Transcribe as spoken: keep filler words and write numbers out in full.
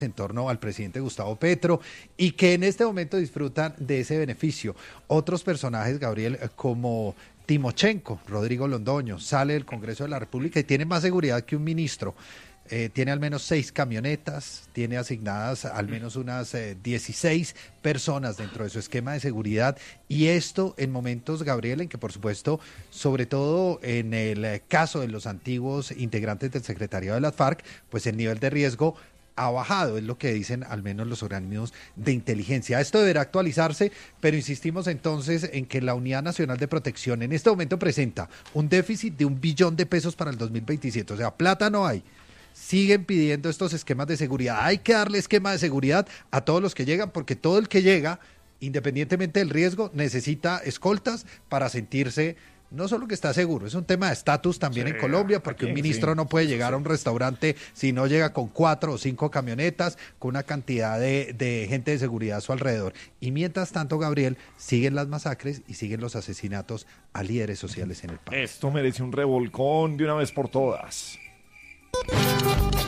en torno al presidente Gustavo Petro y que en este momento disfrutan de ese beneficio. Otros personajes, Gabriel, como Timochenko, Rodrigo Londoño, sale del Congreso de la República y tiene más seguridad que un ministro. Eh, tiene al menos seis camionetas, tiene asignadas al menos unas eh, dieciséis personas dentro de su esquema de seguridad, y esto en momentos, Gabriel, en que por supuesto, sobre todo en el eh, caso de los antiguos integrantes del secretariado de las FARC, pues el nivel de riesgo ha bajado, es lo que dicen al menos los organismos de inteligencia. Esto deberá actualizarse, pero insistimos entonces en que la Unidad Nacional de Protección en este momento presenta un déficit de un billón de pesos para el dos mil veintisiete, o sea, plata no hay. Siguen pidiendo estos esquemas de seguridad. Hay que darle esquema de seguridad a todos los que llegan, porque todo el que llega, independientemente del riesgo, necesita escoltas para sentirse no solo que está seguro, es un tema de estatus también sí, en Colombia, porque aquí, un ministro sí, no puede llegar sí. a un restaurante si no llega con cuatro o cinco camionetas, con una cantidad de, de gente de seguridad a su alrededor. Y mientras tanto, Gabriel, siguen las masacres y siguen los asesinatos a líderes sociales en el país. Esto merece un revolcón de una vez por todas.